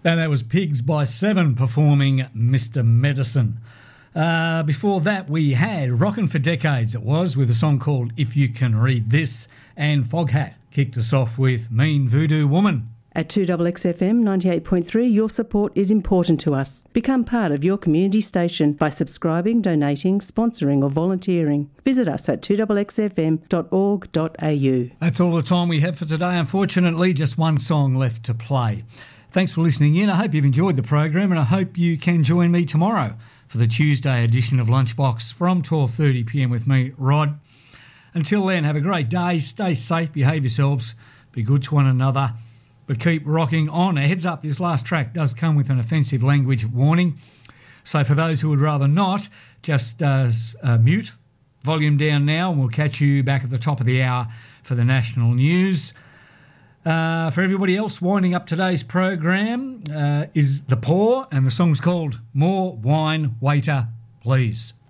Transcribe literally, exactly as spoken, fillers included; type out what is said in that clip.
And that was Pigs by Seven performing Mister Medicine. Uh, before that, we had Rockin' for Decades, it was, with a song called If You Can Read This, and Foghat kicked us off with Mean Voodoo Woman. At two X X F M ninety-eight point three, your support is important to us. Become part of your community station by subscribing, donating, sponsoring or volunteering. Visit us at two X X F M dot org dot a u. That's all the time we have for today. Unfortunately, just one song left to play. Thanks for listening in. I hope you've enjoyed the program, and I hope you can join me tomorrow for the Tuesday edition of Lunchbox from twelve thirty p m with me, Rod. Until then, have a great day. Stay safe, behave yourselves, be good to one another, but keep rocking on. A heads up, this last track does come with an offensive language warning. So for those who would rather not, just uh, uh, mute, volume down now, and we'll catch you back at the top of the hour for the national news. Uh, for everybody else, winding up today's program uh, is The Poor, and the song's called More Wine, Waiter, Please.